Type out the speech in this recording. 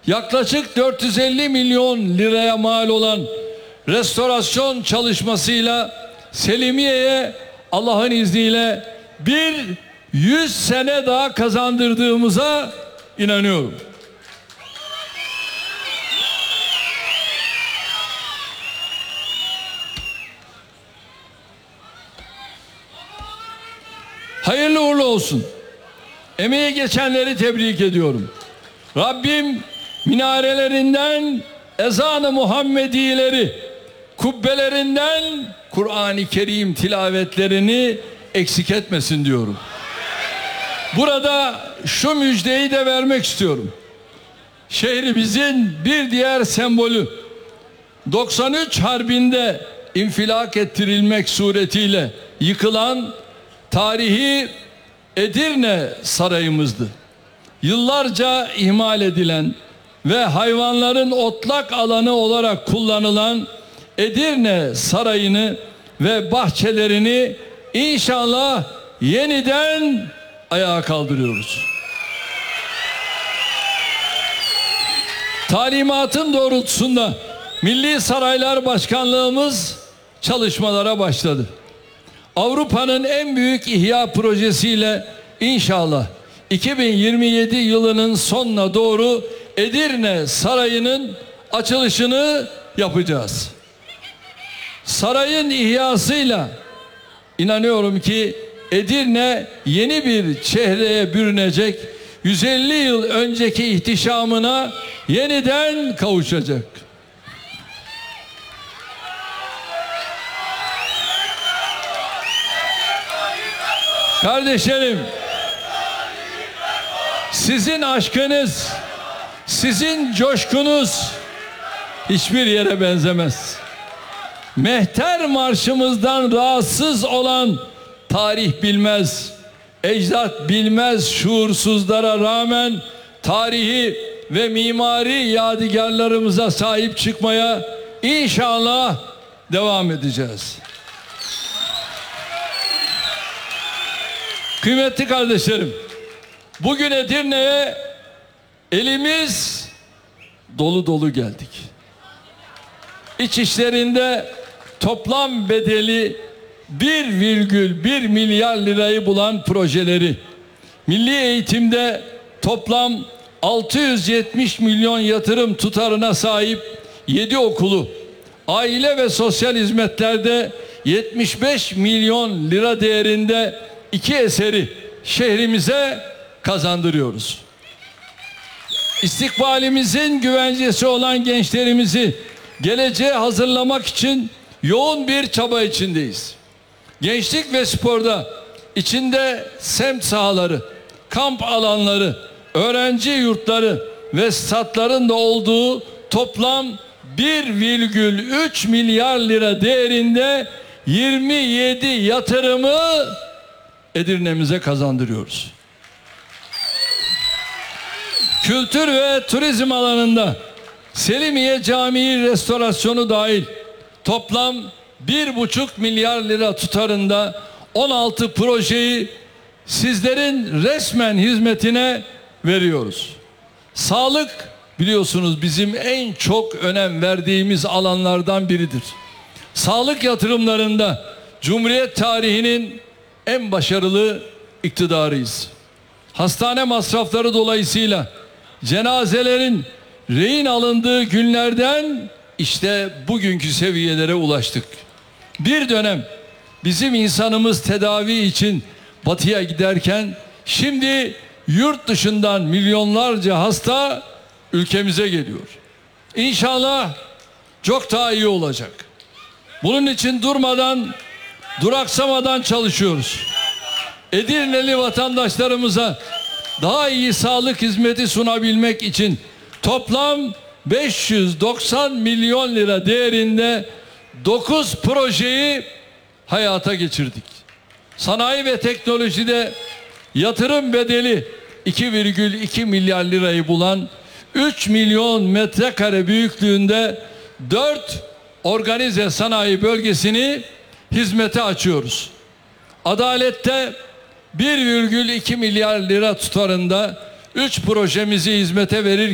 yaklaşık 450 milyon liraya mal olan restorasyon çalışmasıyla Selimiye'ye Allah'ın izniyle 100 sene daha kazandırdığımıza inanıyorum. Hayırlı uğurlu olsun. Emeği geçenleri tebrik ediyorum. Rabbim minarelerinden ezan-ı Muhammedileri, kubbelerinden Kur'an-ı Kerim tilavetlerini eksik etmesin diyorum. Burada şu müjdeyi de vermek istiyorum. Şehrimizin bir diğer sembolü 93 Harbi'nde infilak ettirilmek suretiyle yıkılan tarihi Edirne Sarayımızdı. Yıllarca ihmal edilen ve hayvanların otlak alanı olarak kullanılan Edirne Sarayı'nı ve bahçelerini inşallah yeniden ayağa kaldırıyoruz. Talimatın doğrultusunda Milli Saraylar Başkanlığımız çalışmalara başladı. Avrupa'nın en büyük ihya projesiyle inşallah 2027 yılının sonuna doğru Edirne Sarayı'nın açılışını yapacağız. Sarayın ihyasıyla inanıyorum ki Edirne yeni bir çehreye bürünecek, 150 yıl önceki ihtişamına yeniden kavuşacak. Kardeşlerim, sizin aşkınız, sizin coşkunuz hiçbir yere benzemez. Mehter marşımızdan rahatsız olan tarih bilmez, ecdat bilmez şuursuzlara rağmen tarihi ve mimari yadigarlarımıza sahip çıkmaya inşallah devam edeceğiz. Kıymetli kardeşlerim, bugün Edirne'ye elimiz dolu dolu geldik. İçişlerinde toplam bedeli 1,1 milyar lirayı bulan projeleri, milli eğitimde toplam 670 milyon yatırım tutarına sahip 7 okulu, aile ve sosyal hizmetlerde 75 milyon lira değerinde 2 eseri şehrimize kazandırıyoruz. İstikbalimizin güvencesi olan gençlerimizi geleceğe hazırlamak için yoğun bir çaba içindeyiz. Gençlik ve sporda içinde semt sahaları, kamp alanları, öğrenci yurtları ve statların da olduğu toplam 1,3 milyar lira değerinde 27 yatırımı Edirne'mize kazandırıyoruz. Kültür ve turizm alanında Selimiye Camii restorasyonu dahil toplam 1,5 milyar lira tutarında 16 projeyi sizlerin resmen hizmetine veriyoruz. Sağlık biliyorsunuz bizim en çok önem verdiğimiz alanlardan biridir. Sağlık yatırımlarında Cumhuriyet tarihinin en başarılı iktidarıyız. Hastane masrafları dolayısıyla cenazelerin rehin alındığı günlerden işte bugünkü seviyelere ulaştık. Bir dönem bizim insanımız tedavi için batıya giderken şimdi yurt dışından milyonlarca hasta ülkemize geliyor. İnşallah çok daha iyi olacak. Bunun için duraksamadan çalışıyoruz. Edirneli vatandaşlarımıza daha iyi sağlık hizmeti sunabilmek için toplam 590 milyon lira değerinde 9 projeyi hayata geçirdik. Sanayi ve teknolojide yatırım bedeli 2,2 milyar lirayı bulan 3 milyon metrekare büyüklüğünde 4 organize sanayi bölgesini hizmete açıyoruz. Adalette 1,2 milyar lira tutarında 3 projemizi hizmete verirken